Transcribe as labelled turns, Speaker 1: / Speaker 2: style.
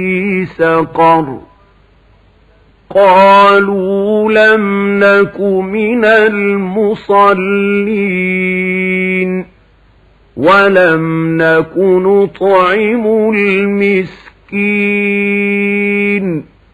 Speaker 1: سقر قالوا لم نك من المصلين ولم نك نطعم المسكين